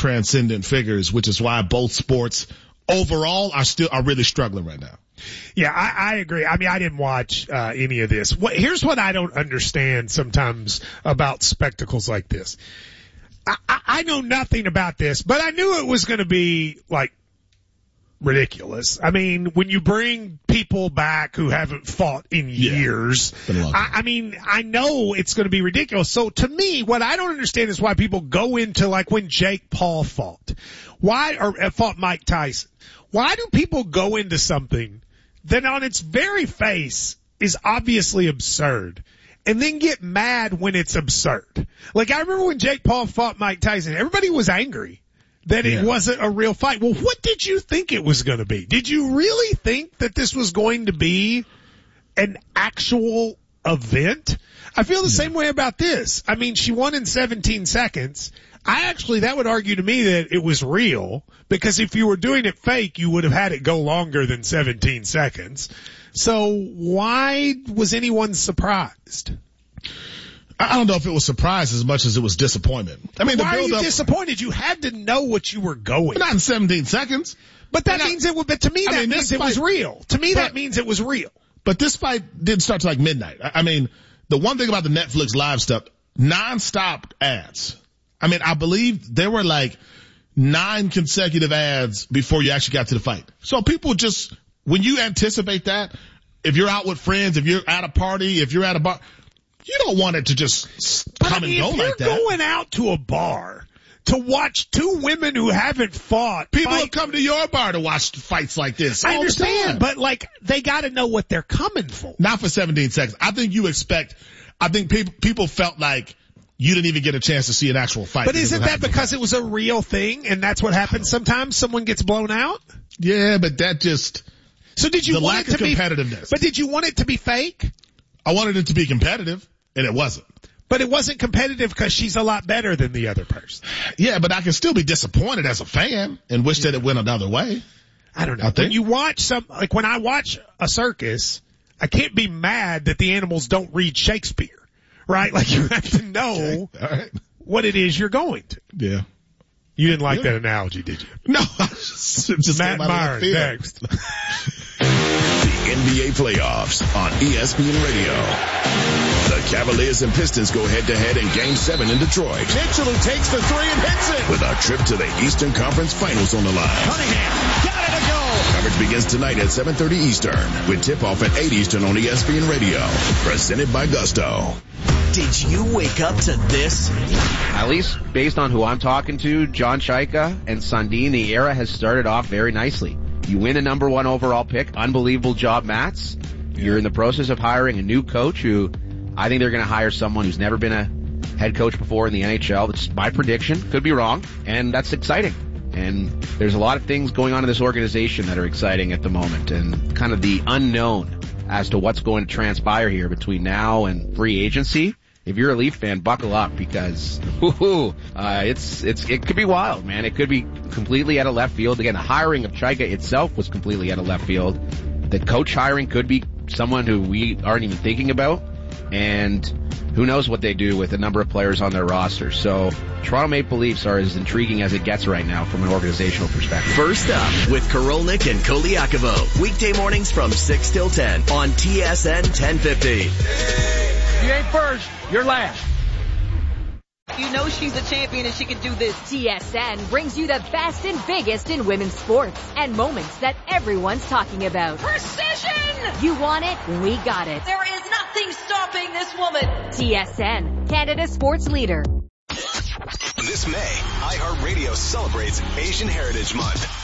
transcendent figures, which is why both sports overall are really struggling right now. Yeah, I agree. I mean, I didn't watch any of this. Here's what I don't understand sometimes about spectacles like this. I know nothing about this, but I knew it was going to be like ridiculous. I mean, when you bring people back who haven't fought in years, I mean, I know it's going to be ridiculous. So to me, what I don't understand is why people go into like when Jake Paul fought, fought Mike Tyson. Why do people go into something that on its very face is obviously absurd and then get mad when it's absurd? Like I remember when Jake Paul fought Mike Tyson, everybody was angry that it wasn't a real fight. Well, what did you think it was going to be? Did you really think that this was going to be an actual event? I feel the same way about this. I mean, she won in 17 seconds. That would argue to me that it was real, because if you were doing it fake, you would have had it go longer than 17 seconds. So why was anyone surprised? I don't know if it was surprise as much as it was disappointment. I mean, why are you disappointed? You had to know what you were going. Not in 17 seconds. But that means it would, but to me that means it was real. To me that means it was real. But this fight didn't start till like midnight. I mean, the one thing about the Netflix live stuff, non-stop ads. I mean, I believe there were like 9 consecutive ads before you actually got to the fight. So people just, when you anticipate that, if you're out with friends, if you're at a party, if you're at a bar, you don't want it to just come and go like that. If you're going out to a bar to watch 2 women who haven't fought. People have come to your bar to watch fights like this. I understand, but like, they gotta know what they're coming for. Not for 17 seconds. I think people felt like you didn't even get a chance to see an actual fight. But isn't that because it was a real thing and that's what happens sometimes? Someone gets blown out? Yeah, but that just, so did you the want lack it to of competitiveness. But did you want it to be fake? I wanted it to be competitive, and it wasn't. But it wasn't competitive because she's a lot better than the other person. Yeah, but I can still be disappointed as a fan and wish that it went another way. I don't know. When you watch when I watch a circus, I can't be mad that the animals don't read Shakespeare, right? Like you have to know what it is you're going to. Yeah. You didn't like that analogy, did you? No, just Matt Myers next. The NBA playoffs on ESPN Radio. The Cavaliers and Pistons go head-to-head in Game 7 in Detroit. Mitchell, who takes the 3 and hits it. With our trip to the Eastern Conference Finals on the line. Cunningham, got it to go. Coverage begins tonight at 7:30 Eastern, with tip-off at 8 Eastern on ESPN Radio. Presented by Gusto. Did you wake up to this? At least based on who I'm talking to, John Chaika and Sundin, the era has started off very nicely. You win a number 1 overall pick. Unbelievable job, Mats. You're in the process of hiring a new coach who I think they're going to hire someone who's never been a head coach before in the NHL. That's my prediction. Could be wrong. And that's exciting. And there's a lot of things going on in this organization that are exciting at the moment, and kind of the unknown as to what's going to transpire here between now and free agency. If you're a Leaf fan, buckle up, because it could be wild, man. It could be completely out of left field. Again, the hiring of Chaika itself was completely out of left field. The coach hiring could be someone who we aren't even thinking about, and who knows what they do with a number of players on their roster. So Toronto Maple Leafs are as intriguing as it gets right now from an organizational perspective. First up with Karolnik and Koliakovo. Weekday mornings from 6 till 10 on TSN 1050. You ain't first, you're last. You know she's a champion and she can do this. TSN brings you the best and biggest in women's sports and moments that everyone's talking about. Precision! You want it? We got it. There is nothing stopping this woman. TSN, Canada's sports leader. This May, iHeartRadio celebrates Asian Heritage Month.